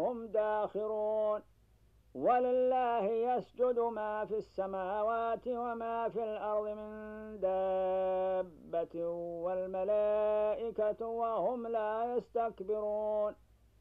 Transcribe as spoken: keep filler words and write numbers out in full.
هم داخرون. ولله يسجد ما في السماوات وما في الأرض من دابة والملائكة وهم لا يستكبرون